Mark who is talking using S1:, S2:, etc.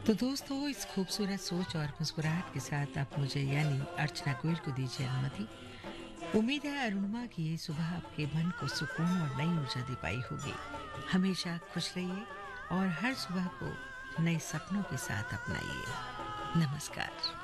S1: तो दोस्तों, इस खूबसूरत सोच और मुस्कुराहट के साथ आप मुझे यानी अर्चना गोयल को दीजिए अनुमति। उम्मीद है अरुणिमा की ये सुबह आपके मन को सुकून और नई ऊर्जा दे पाई होगी। हमेशा खुश रहिए और हर सुबह को नए सपनों के साथ अपनाइए। नमस्कार।